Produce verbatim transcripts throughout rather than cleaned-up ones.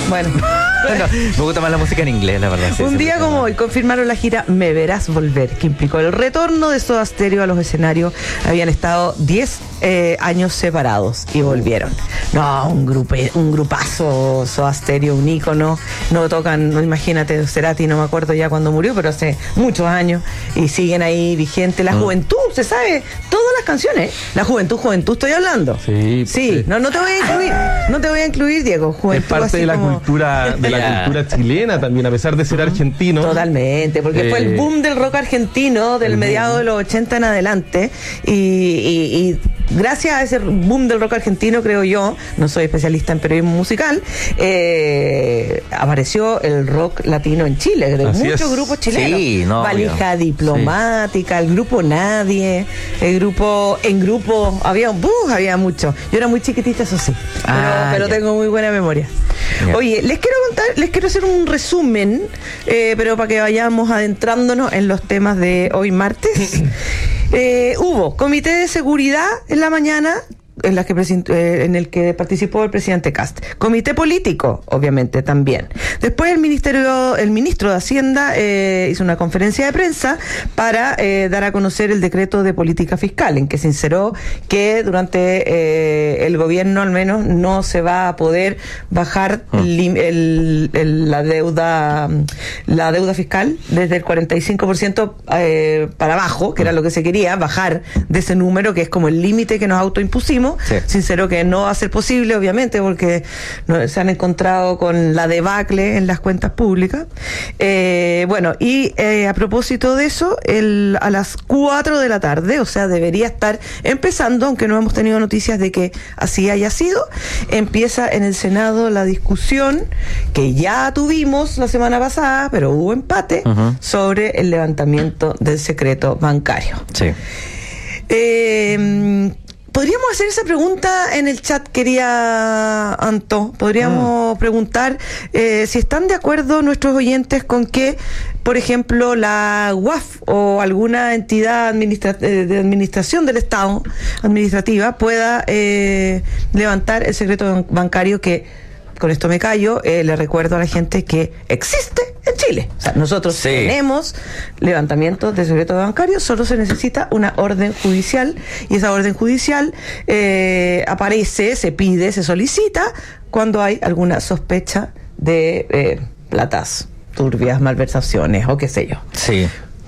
Bueno. Bueno, me gusta más la música en inglés, la verdad. Sí, un día como hoy confirmaron la gira Me Verás Volver, que implicó el retorno de Soda Stereo a los escenarios. Habían estado diez eh, años separados y volvieron. No, un grupo, un grupazo, Soda Stereo, un ícono. No tocan, no, imagínate, Cerati, no me acuerdo ya cuando murió, pero hace muchos años y siguen ahí vigentes. La mm. juventud, se sabe todas las canciones. La juventud, juventud estoy hablando. Sí, sí. sí. No, no te voy a incluir, no te voy a incluir, Diego. Juventud, es parte de la como... cultura de la yeah. cultura chilena también, a pesar de ser uh-huh. argentino. Totalmente, porque eh... fue el boom del rock argentino del uh-huh. mediado de los ochenta en adelante y, y, y gracias a ese boom del rock argentino, creo yo, no soy especialista en periodismo musical, eh, apareció el rock latino en Chile, de Así muchos es. grupos chilenos. Sí, no, Valija obvio. Diplomática, sí. el grupo Nadie, el grupo, en grupo, había un bus, había mucho. Yo era muy chiquitita, eso sí, ah, pero, pero tengo muy buena memoria. Yeah. Oye, les quiero contar, les quiero hacer un resumen, eh, pero para que vayamos adentrándonos en los temas de hoy martes. eh, hubo comité de seguridad en la mañana, en, la que eh, en el que participó el presidente Kast. Comité político, obviamente, también. Después el ministerio, el ministro de Hacienda eh, hizo una conferencia de prensa para eh, dar a conocer el decreto de política fiscal, en que sinceró que durante eh, el gobierno al menos no se va a poder bajar mm. el, el, el, la deuda la deuda fiscal desde el cuarenta y cinco por ciento eh, para abajo, que era lo que se quería, bajar de ese número que es como el límite que nos autoimpusimos. Sí. Sincero que no va a ser posible, obviamente, porque no, se han encontrado con la debacle en las cuentas públicas. Eh, bueno, y eh, a propósito de eso, el, a las cuatro de la tarde, o sea, debería estar empezando, aunque no hemos tenido noticias de que así haya sido, empieza en el Senado la discusión que ya tuvimos la semana pasada, pero hubo empate, uh-huh. sobre el levantamiento del secreto bancario. Sí. Eh, Podríamos hacer esa pregunta en el chat, quería Anto. Podríamos mm. preguntar eh, si están de acuerdo nuestros oyentes con que, por ejemplo, la U A F o alguna entidad administra- de administración del Estado, administrativa, pueda eh, levantar el secreto bancario que... Con esto me callo, eh, le recuerdo a la gente que existe en Chile. O sea, nosotros sí. tenemos levantamiento de secreto bancario, solo se necesita una orden judicial y esa orden judicial eh, aparece, se pide, se solicita cuando hay alguna sospecha de eh, platas turbias, malversaciones o qué sé yo. Sí.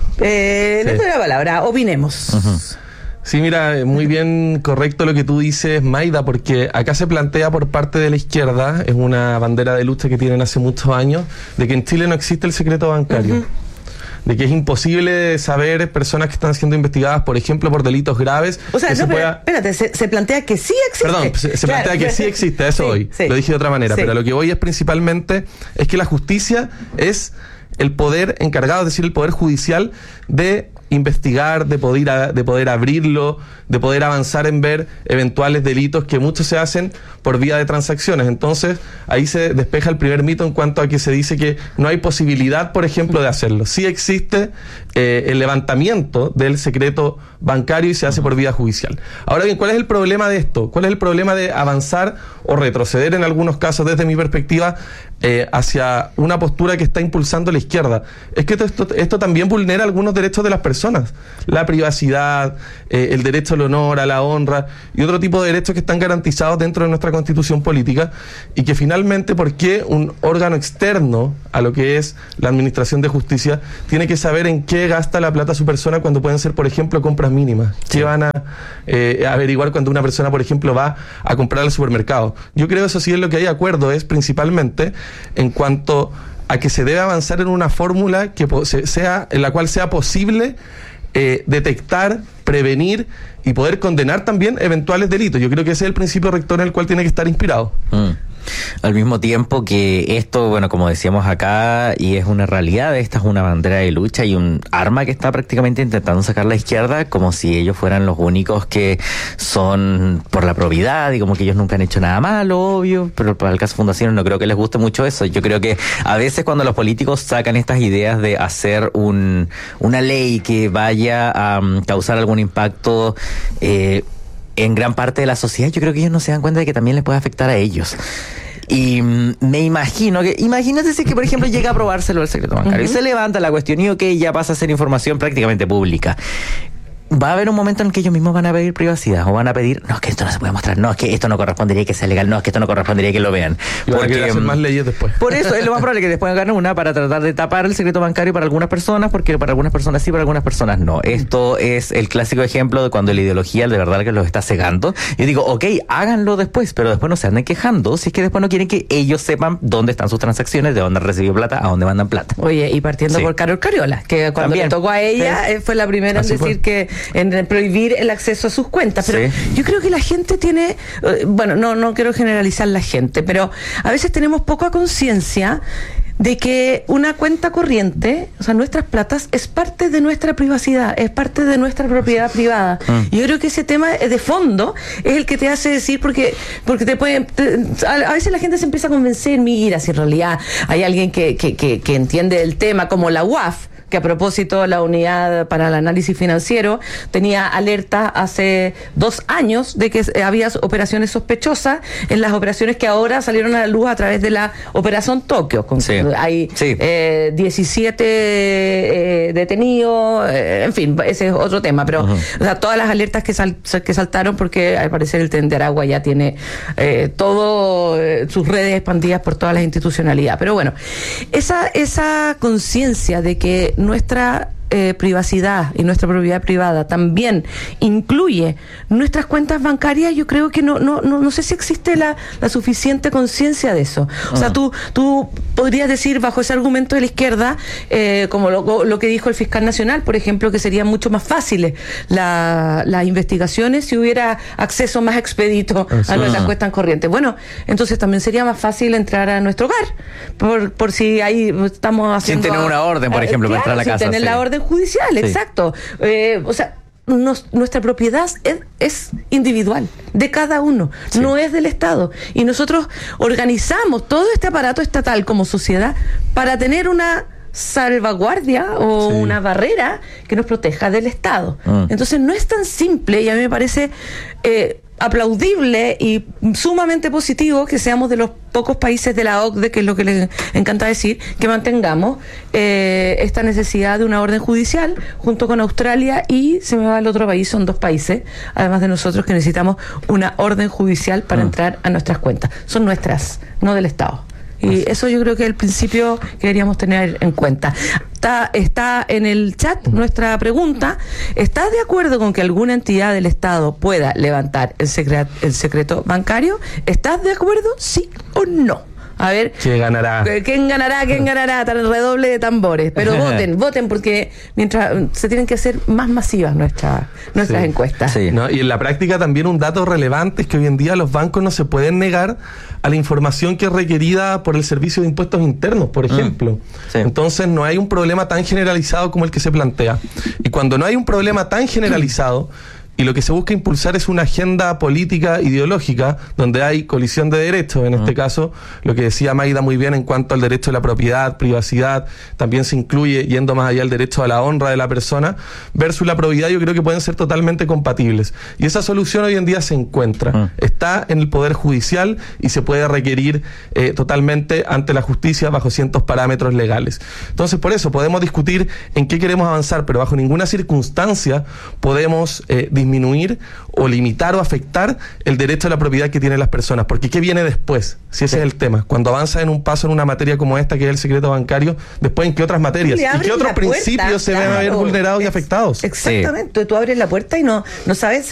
Eh, sí. Les doy la palabra, opinemos. Uh-huh. Sí, mira, muy bien correcto lo que tú dices, Maida, porque acá se plantea por parte de la izquierda, es una bandera de lucha que tienen hace muchos años, de que en Chile no existe el secreto bancario. Uh-huh. De que es imposible saber personas que están siendo investigadas, por ejemplo, por delitos graves. O sea, que no, se pero, pueda... espérate, se, se plantea que sí existe. Perdón, se, se claro, plantea que sí existe, a eso sí, voy. Sí. Lo dije de otra manera, sí. pero lo que voy es principalmente es que la justicia es el poder encargado, es decir, el poder judicial de investigar, de poder, a, de poder abrirlo, de poder avanzar en ver eventuales delitos que muchos se hacen por vía de transacciones. Entonces, ahí se despeja el primer mito en cuanto a que se dice que no hay posibilidad, por ejemplo, de hacerlo. Sí existe eh, el levantamiento del secreto bancario y se hace por vía judicial. Ahora bien, ¿cuál es el problema de esto? ¿Cuál es el problema de avanzar o retroceder en algunos casos, desde mi perspectiva, eh, hacia una postura que está impulsando la izquierda? Es que esto, esto también vulnera algunos derechos de las personas. La privacidad, eh, el derecho al honor, a la honra y otro tipo de derechos que están garantizados dentro de nuestra constitución política y que finalmente, ¿por qué un órgano externo a lo que es la administración de justicia tiene que saber en qué gasta la plata su persona cuando pueden ser, por ejemplo, compras mínimas? ¿Qué sí. van a eh, averiguar cuando una persona, por ejemplo, va a comprar al supermercado? Yo creo eso sí es lo que hay acuerdo, es principalmente en cuanto a que se debe avanzar en una fórmula que sea, en la cual sea posible eh, detectar, prevenir y poder condenar también eventuales delitos. Yo creo que ese es el principio rector en el cual tiene que estar inspirado. Mm. Al mismo tiempo que esto, bueno, como decíamos acá, y es una realidad, esta es una bandera de lucha y un arma que está prácticamente intentando sacar la izquierda, como si ellos fueran los únicos que son por la probidad y como que ellos nunca han hecho nada malo, obvio, pero para el caso Fundación no creo que les guste mucho eso. Yo creo que a veces cuando los políticos sacan estas ideas de hacer un una ley que vaya a um, causar algún impacto eh, en gran parte de la sociedad, yo creo que ellos no se dan cuenta de que también les puede afectar a ellos. Y mm, me imagino que, imagínate si que, por ejemplo, llega a aprobárselo el secreto bancario uh-huh. y se levanta la cuestión y ok, ya pasa a ser información prácticamente pública. Va a haber un momento en que ellos mismos van a pedir privacidad o van a pedir, no, es que esto no se puede mostrar, no, es que esto no correspondería que sea legal, no, es que esto no correspondería que lo vean. Y van a querer hacer más leyes después. Por eso es lo más probable que después hagan una para tratar de tapar el secreto bancario para algunas personas, porque para algunas personas sí, para algunas personas no. Esto es el clásico ejemplo de cuando la ideología de verdad que los está cegando. Yo digo, ok, háganlo después, pero después no se anden quejando si es que después no quieren que ellos sepan dónde están sus transacciones, de dónde han recibido plata, a dónde mandan plata. Oye, y partiendo sí. por Carol Cariola, que cuando También. le tocó a ella sí. fue la primera Así en decir fue. que en prohibir el acceso a sus cuentas, pero sí. yo creo que la gente tiene, bueno, no, no quiero generalizar la gente, pero a veces tenemos poca conciencia de que una cuenta corriente, o sea, nuestras platas, es parte de nuestra privacidad, es parte de nuestra propiedad privada. Mm. Yo creo que ese tema de fondo es el que te hace decir, porque porque te puede, te, a veces la gente se empieza a convencer, mira, si en realidad hay alguien que, que, que, que entiende el tema, como la U A F, que a propósito la Unidad para el Análisis Financiero tenía alerta hace dos años de que había operaciones sospechosas en las operaciones que ahora salieron a la luz a través de la Operación Tokio. Con, sí. Hay sí. Eh, diecisiete eh, detenidos, eh, en fin, ese es otro tema, pero uh-huh. o sea, todas las alertas que, sal, que saltaron, porque al parecer el Tren de Aragua ya tiene eh, todo eh, sus redes expandidas por todas las institucionalidades. Pero bueno, esa, esa conciencia de que nuestra eh, privacidad y nuestra propiedad privada también incluye nuestras cuentas bancarias, yo creo que no no no, no sé si existe la, la suficiente conciencia de eso. O uh-huh. sea, tú tú podrías decir bajo ese argumento de la izquierda, eh, como lo, lo que dijo el fiscal nacional, por ejemplo, que serían mucho más fáciles la, las investigaciones si hubiera acceso más expedito uh-huh. a nuestras cuentas corrientes. Bueno, entonces también sería más fácil entrar a nuestro hogar, por, por si ahí estamos haciendo... Sin tener una orden, por ejemplo, eh, claro, para entrar a la sin casa. Sin tener sí. la orden judicial, sí. exacto. Eh, o sea, nos, nuestra propiedad es, es individual, de cada uno, sí. no es del Estado. Y nosotros organizamos todo este aparato estatal como sociedad para tener una salvaguardia o sí. una barrera que nos proteja del Estado. Mm. Entonces no es tan simple, y a mí me parece eh, aplaudible y sumamente positivo que seamos de los pocos países de la O C D E, que es lo que les encanta decir, que mantengamos eh, esta necesidad de una orden judicial junto con Australia y, se me va el otro país, son dos países, además de nosotros, que necesitamos una orden judicial para mm. entrar a nuestras cuentas. Son nuestras, no del Estado. Y eso yo creo que es el principio que deberíamos tener en cuenta. Está, está en el chat nuestra pregunta. ¿Estás de acuerdo con que alguna entidad del Estado pueda levantar el secreto, el secreto bancario? ¿Estás de acuerdo? ¿Sí o no? A ver, ¿quién ganará? ¿Quién ganará? ¿Quién ganará? Tal redoble de tambores. Pero voten, voten, porque mientras se tienen que hacer más masivas nuestras nuestras sí, encuestas. Sí. ¿No? Y en la práctica también un dato relevante es que hoy en día los bancos no se pueden negar a la información que es requerida por el Servicio de Impuestos Internos, por ejemplo. Mm, sí. Entonces no hay un problema tan generalizado como el que se plantea. Y cuando no hay un problema tan generalizado, y lo que se busca impulsar es una agenda política ideológica donde hay colisión de derechos, en uh-huh. este caso, lo que decía Maida muy bien en cuanto al derecho a la propiedad, privacidad, también se incluye, yendo más allá, el derecho a la honra de la persona, versus la probidad, yo creo que pueden ser totalmente compatibles. Y esa solución hoy en día se encuentra, uh-huh. está en el Poder Judicial y se puede requerir eh, totalmente ante la justicia bajo ciertos parámetros legales. Entonces, por eso podemos discutir en qué queremos avanzar, pero bajo ninguna circunstancia podemos eh, disminuir o limitar o afectar el derecho a la propiedad que tienen las personas, porque ¿qué viene después? Si ese sí. es el tema, cuando avanzas en un paso en una materia como esta, que es el secreto bancario, después en qué otras materias y qué otros principios puerta, se claro. van a ver vulnerados y afectados. Exactamente, sí. Tú abres la puerta y no, no sabes